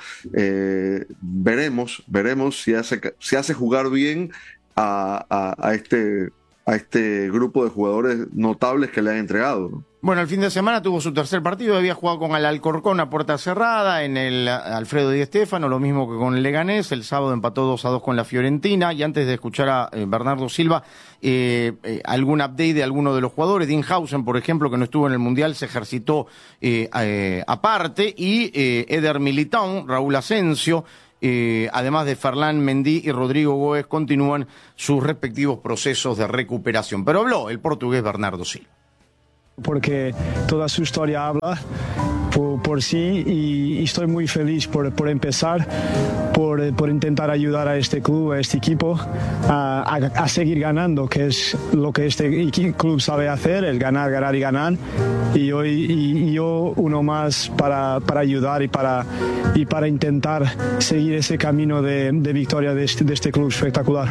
Eh, veremos, veremos si hace, si hace jugar bien a, a, a, este, a este grupo de jugadores notables que le han entregado, ¿no? Bueno, el fin de semana tuvo su tercer partido, había jugado con el Alcorcón a puerta cerrada en el Alfredo Di Stéfano, lo mismo que con el Leganés. El sábado empató dos a dos con la Fiorentina. Y antes de escuchar a eh, Bernardo Silva, eh, eh, algún update de alguno de los jugadores. Dinhausen, por ejemplo, que no estuvo en el Mundial, se ejercitó eh, eh, aparte. Y eh, Eder Militão, Raúl Asensio, Eh, además de Ferland Mendy y Rodrigo Goes, continúan sus respectivos procesos de recuperación. Pero habló el portugués Bernardo Silva. Porque toda su historia habla por, por sí y, y estoy muy feliz por, por empezar, por, por intentar ayudar a este club, a este equipo a, a, a seguir ganando, que es lo que este club sabe hacer, el ganar, ganar y ganar. Y, hoy, y, y yo uno más para, para ayudar y para, y para intentar seguir ese camino de, de victoria de este, de este club espectacular.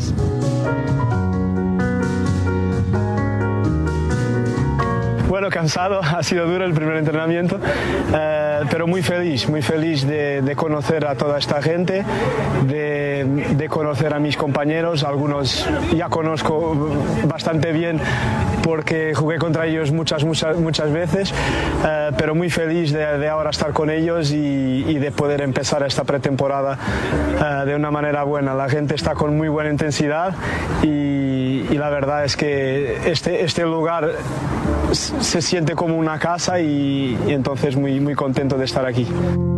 Bueno, cansado, ha sido duro el primer entrenamiento, eh, pero muy feliz, muy feliz de, de conocer a toda esta gente, de, de conocer a mis compañeros, algunos ya conozco bastante bien porque jugué contra ellos muchas, muchas, muchas veces, eh, pero muy feliz de, de ahora estar con ellos y, y de poder empezar esta pretemporada eh, de una manera buena. La gente está con muy buena intensidad y, y la verdad es que este, este lugar se siente como una casa y, y entonces muy, muy contento de estar aquí.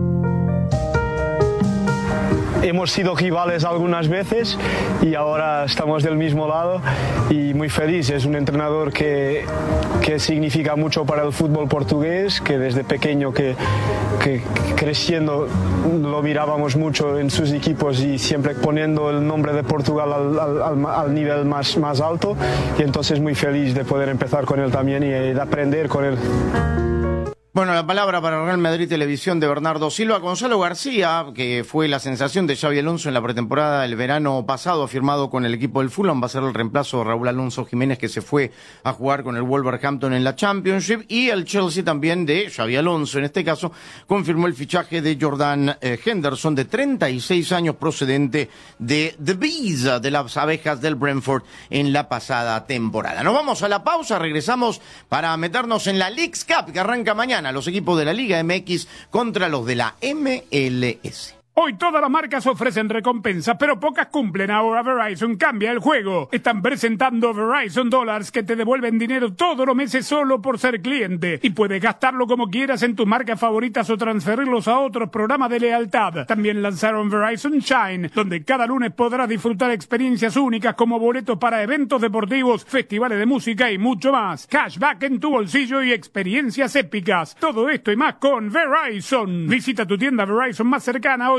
Hemos sido rivales algunas veces y ahora estamos del mismo lado y muy feliz. Es un entrenador que, que significa mucho para el fútbol portugués, que desde pequeño que, que creciendo lo mirábamos mucho en sus equipos y siempre poniendo el nombre de Portugal al, al, al nivel más, más alto, y entonces muy feliz de poder empezar con él también y de aprender con él. Bueno, la palabra para Real Madrid Televisión de Bernardo Silva. Gonzalo García, que fue la sensación de Xabi Alonso en la pretemporada del verano pasado, ha firmado con el equipo del Fulham, va a ser el reemplazo de Raúl Alonso Jiménez, que se fue a jugar con el Wolverhampton en la Championship, y el Chelsea también de Xabi Alonso, en este caso, confirmó el fichaje de Jordan eh, Henderson, de treinta y seis años, procedente de The Bees, de las abejas del Brentford, en la pasada temporada. Nos vamos a la pausa, regresamos para meternos en la Leagues Cup, que arranca mañana. Los equipos de la Liga M X contra los de la M L S. Hoy todas las marcas ofrecen recompensas, pero pocas cumplen. Ahora Verizon cambia el juego. Están presentando Verizon Dollars, que te devuelven dinero todos los meses solo por ser cliente. Y puedes gastarlo como quieras en tus marcas favoritas o transferirlos a otros programas de lealtad. También lanzaron Verizon Shine, donde cada lunes podrás disfrutar experiencias únicas como boletos para eventos deportivos, festivales de música y mucho más. Cashback en tu bolsillo y experiencias épicas. Todo esto y más con Verizon. Visita tu tienda Verizon más cercana o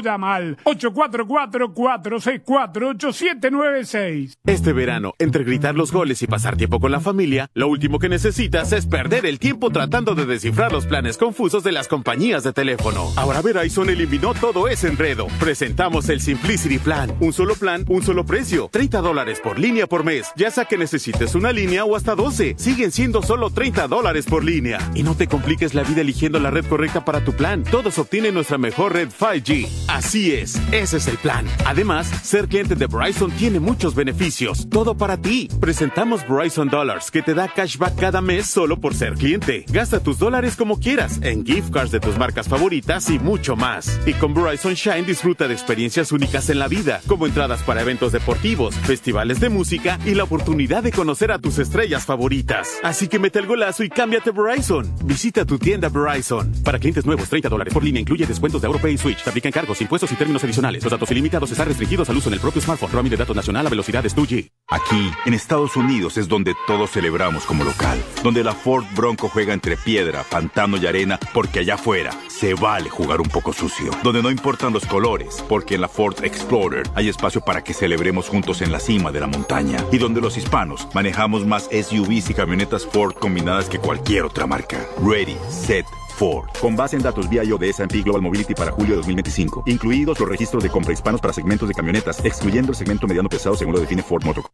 llama al ocho cuatro cuatro, cuatro seis cuatro, ocho siete nueve seis. Este verano, entre gritar los goles y pasar tiempo con la familia, lo último que necesitas es perder el tiempo tratando de descifrar los planes confusos de las compañías de teléfono. Ahora Verizon eliminó todo ese enredo. Presentamos el Simplicity Plan. Un solo plan, un solo precio. treinta dólares por línea por mes. Ya sea que necesites una línea o hasta doce. Siguen siendo solo treinta dólares por línea. Y no te compliques la vida eligiendo la red correcta para tu plan. Todos obtienen nuestra mejor red cinco G. Así es, ese es el plan. Además, ser cliente de Verizon tiene muchos beneficios. Todo para ti. Presentamos Verizon Dollars, que te da cashback cada mes solo por ser cliente. Gasta tus dólares como quieras, en gift cards de tus marcas favoritas y mucho más. Y con Verizon Shine disfruta de experiencias únicas en la vida, como entradas para eventos deportivos, festivales de música y la oportunidad de conocer a tus estrellas favoritas. Así que mete el golazo y cámbiate a Verizon. Visita tu tienda Verizon. Para clientes nuevos, treinta dólares por línea incluye descuentos de AuroPay y Switch. Te aplican cargos, impuestos y términos adicionales. Los datos ilimitados están restringidos al uso en el propio smartphone. Roaming de datos nacional a velocidades dos G. Aquí, en Estados Unidos, es donde todos celebramos como local. Donde la Ford Bronco juega entre piedra, pantano y arena, porque allá afuera se vale jugar un poco sucio. Donde no importan los colores, porque en la Ford Explorer hay espacio para que celebremos juntos en la cima de la montaña. Y donde los hispanos manejamos más S U Vs y camionetas Ford combinadas que cualquier otra marca. Ready, set, Ford. Con base en datos V I O de S and P Global Mobility para julio de dos mil veinticinco. Incluidos los registros de compra hispanos para segmentos de camionetas, excluyendo el segmento mediano pesado según lo define Ford Motor.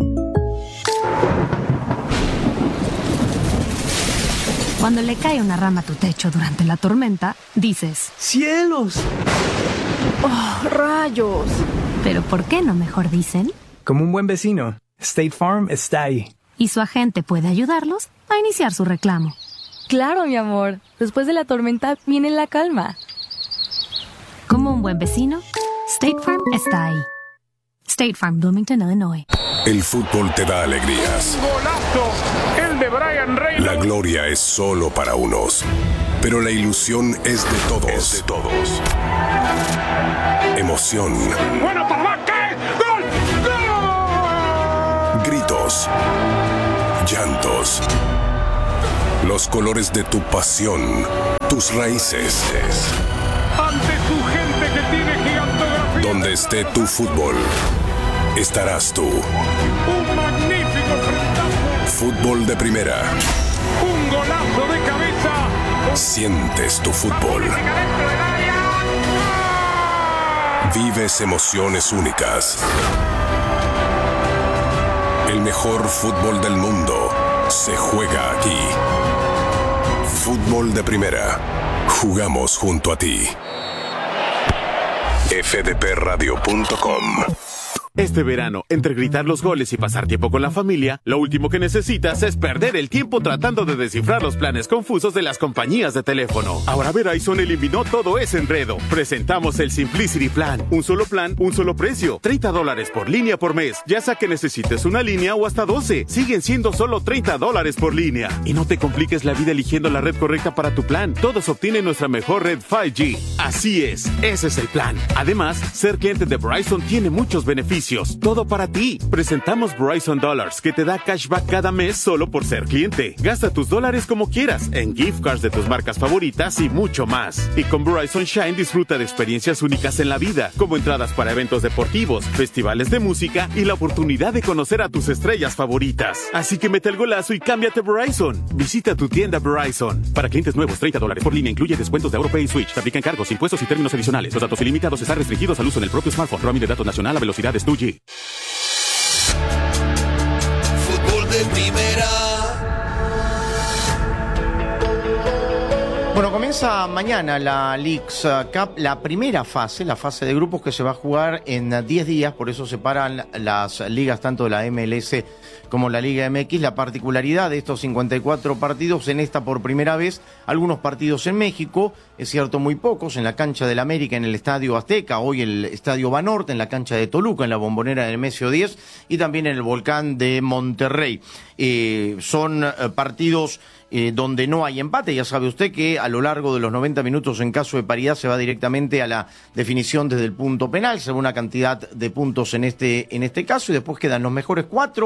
Cuando le cae una rama a tu techo durante la tormenta, dices: ¡cielos! ¡Oh, rayos! Pero ¿por qué no mejor dicen? Como un buen vecino, State Farm está ahí. Y su agente puede ayudarlos a iniciar su reclamo. Claro, mi amor. Después de la tormenta viene la calma. Como un buen vecino, State Farm está ahí. State Farm, Bloomington, Illinois. El fútbol te da alegrías. ¡Golazo! El de Brian Reynolds. La gloria es solo para unos, pero la ilusión es de todos. Es de todos. Emoción. ¡Bueno, papá! ¿Qué? ¡Gol! ¡Gol! Gritos. Llantos. Los colores de tu pasión. Tus raíces. Ante su gente que tiene gigantografía. Donde esté tu fútbol, estarás tú. Un magnífico frentazo. Fútbol de primera. Un golazo de cabeza. Sientes tu fútbol. Vives emociones únicas. El mejor fútbol del mundo se juega aquí. Fútbol de primera. Jugamos junto a ti. F D P radio punto com. Este verano, entre gritar los goles y pasar tiempo con la familia, lo último que necesitas es perder el tiempo tratando de descifrar los planes confusos de las compañías de teléfono. Ahora Verizon eliminó todo ese enredo. Presentamos el Simplicity Plan. Un solo plan, un solo precio. treinta dólares por línea por mes. Ya sea que necesites una línea o hasta doce. Siguen siendo solo treinta dólares por línea. Y no te compliques la vida eligiendo la red correcta para tu plan. Todos obtienen nuestra mejor red cinco G. Así es, ese es el plan. Además, ser cliente de Verizon tiene muchos beneficios. Todo para ti. Presentamos Verizon Dollars, que te da cashback cada mes solo por ser cliente. Gasta tus dólares como quieras, en gift cards de tus marcas favoritas y mucho más. Y con Verizon Shine disfruta de experiencias únicas en la vida, como entradas para eventos deportivos, festivales de música y la oportunidad de conocer a tus estrellas favoritas. Así que mete el golazo y cámbiate a Verizon. Visita tu tienda Verizon. Para clientes nuevos, treinta dólares por línea incluye descuentos de AuroPay y Switch. Te aplican cargos, impuestos y términos adicionales. Los datos ilimitados están restringidos al uso en el propio smartphone. Roaming de datos nacional a velocidades dos G. Fútbol de primera. Bueno, comienza mañana la Leagues Cup, la primera fase, la fase de grupos que se va a jugar en diez días, por eso separan las ligas tanto de la M L S como la Liga M X. La particularidad de estos cincuenta y cuatro partidos en esta por primera vez, algunos partidos en México, es cierto muy pocos, en la cancha del América, en el Estadio Azteca, hoy el Estadio Banorte, en la cancha de Toluca, en la Bombonera del Nemesio diez y también en el Volcán de Monterrey. Eh, son eh, partidos Eh, donde no hay empate. Ya sabe usted que a lo largo de los noventa minutos, en caso de paridad, se va directamente a la definición desde el punto penal, según una cantidad de puntos en este, en este caso, y después quedan los mejores cuatro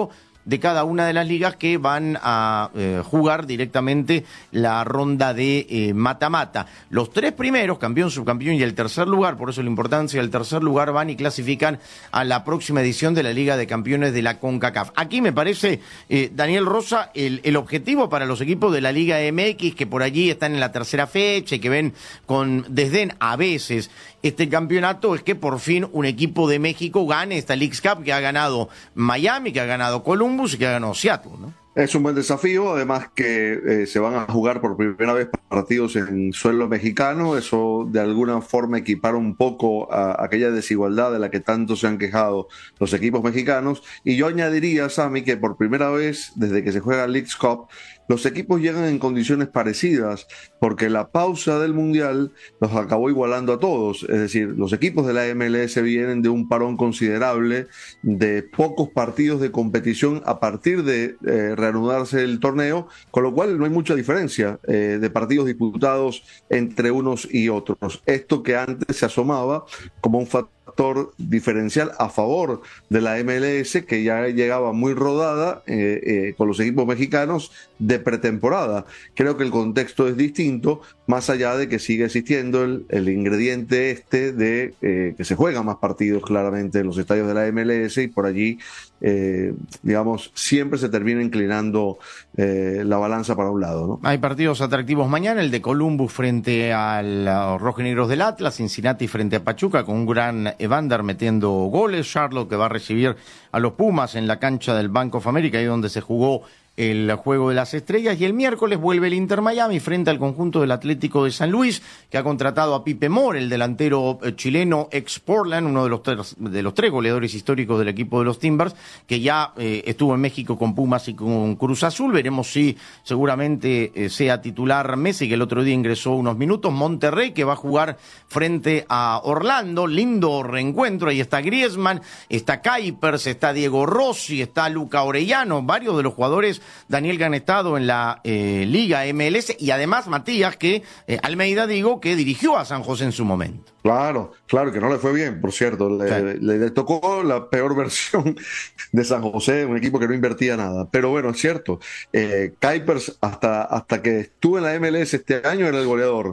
de cada una de las ligas que van a eh, jugar directamente la ronda de eh, mata-mata. Los tres primeros, campeón, subcampeón y el tercer lugar, por eso la importancia del tercer lugar, van y clasifican a la próxima edición de la Liga de Campeones de la CONCACAF. Aquí me parece, eh, Daniel Rosa, el, el objetivo para los equipos de la Liga M X, que por allí están en la tercera fecha y que ven con desdén a veces este campeonato, es que por fin un equipo de México gane esta Leagues Cup que ha ganado Miami, que ha ganado Columbus y que ha ganado Seattle, ¿no? Es un buen desafío, además que eh, se van a jugar por primera vez partidos en suelo mexicano. Eso de alguna forma equipara un poco a aquella desigualdad de la que tanto se han quejado los equipos mexicanos. Y yo añadiría, Sammy, que por primera vez desde que se juega Leagues Cup, los equipos llegan en condiciones parecidas, porque la pausa del Mundial los acabó igualando a todos. Es decir, los equipos de la M L S vienen de un parón considerable, de pocos partidos de competición a partir de eh, reanudarse el torneo, con lo cual no hay mucha diferencia eh, de partidos disputados entre unos y otros. Esto que antes se asomaba como un factor diferencial a favor de la M L S, que ya llegaba muy rodada eh, eh, con los equipos mexicanos de pretemporada. Creo que el contexto es distinto, más allá de que sigue existiendo el, el ingrediente este de eh, que se juegan más partidos claramente en los estadios de la M L S, y por allí eh, digamos siempre se termina inclinando eh, la balanza para un lado, ¿no? Hay partidos atractivos mañana, el de Columbus frente a los rojinegros del Atlas, Cincinnati frente a Pachuca con un gran Evander metiendo goles, Charlotte que va a recibir a los Pumas en la cancha del Bank of America, ahí donde se jugó el Juego de las Estrellas, y el miércoles vuelve el Inter Miami frente al conjunto del Atlético de San Luis, que ha contratado a Pipe Mor, el delantero chileno ex Portland, uno de los tres, de los tres goleadores históricos del equipo de los Timbers, que ya eh, estuvo en México con Pumas y con Cruz Azul. Veremos si seguramente eh, sea titular Messi, que el otro día ingresó unos minutos. Monterrey, que va a jugar frente a Orlando, lindo reencuentro, ahí está Griezmann, está Kuipers, está Diego Rossi, está Luca Orellano, varios de los jugadores, Daniel, que han estado en la eh, Liga M L S, y además Matías, que eh, Almeida, digo, que dirigió a San José en su momento. Claro, claro, que no le fue bien, por cierto. Le, sí. le, le tocó la peor versión de San José, un equipo que no invertía nada. Pero bueno, es cierto, eh, Kuipers hasta, hasta que estuvo en la M L S este año era el goleador.